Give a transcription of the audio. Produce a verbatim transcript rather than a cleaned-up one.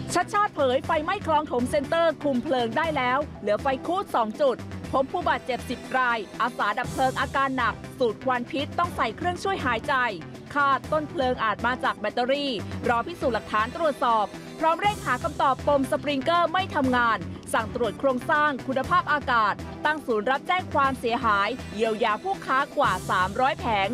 ชัดชาติเผยไฟไหม้คลองถมเซ็นเตอร์คุมเพลิงได้แล้วเหลือไฟคูดสองจุดพบผู้บาดเจ็บสิบรายอาสาดับเพลิงอาการหนักสูดควันพิษต้องใส่เครื่องช่วยหายใจคาดต้นเพลิงอาจมาจากแบตเตอรี่รอพิสูจน์หลักฐานตรวจสอบพร้อมเร่งหาคำตอบปมสปริงเกอร์ไม่ทำงานสั่งตรวจโครงสร้างคุณภาพอากาศตั้งศูนย์รับแจ้งความเสียหายเยียวยาผู้ค้ากว่าสามร้อยแผง